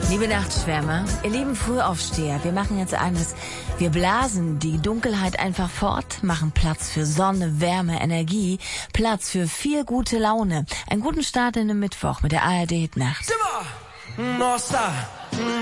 Liebe Nachtschwärmer, ihr lieben Frühaufsteher, wir machen jetzt eines. Wir blasen die Dunkelheit einfach fort, machen Platz für Sonne, Wärme, Energie, Platz für viel gute Laune. Einen guten Start in den Mittwoch mit der ARD Hit Nacht. Nossa.